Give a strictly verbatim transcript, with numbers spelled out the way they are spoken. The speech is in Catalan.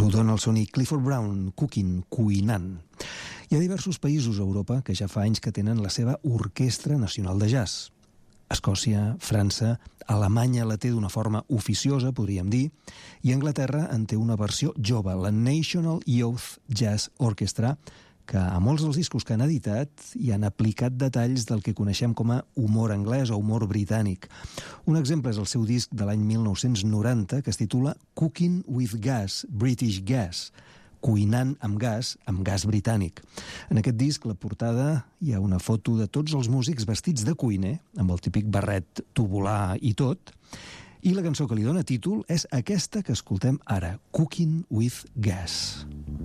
Ho dona el sonic Clifford Brown, Cooking, cuinant. Hi ha diversos països a Europa que ja fa anys que tenen la seva orquestra nacional de jazz. Escòcia, França, Alemanya la té d'una forma oficiosa, podríem dir, i Anglaterra en té una versió jove, la National Youth Jazz Orchestra, que a molts dels discos que han editat hi han aplicat detalls del que coneixem com a humor anglès o humor britànic. Un exemple és el seu disc de l'any mil nou-cents noranta que es titula Cooking with Gas, British Gas, cuinant amb gas, amb gas britànic. En aquest disc, la portada, hi ha una foto de tots els músics vestits de cuiner, amb el típic barret tubular i tot, i la cançó que li dona títol és aquesta que escoltem ara, Cooking with Gas.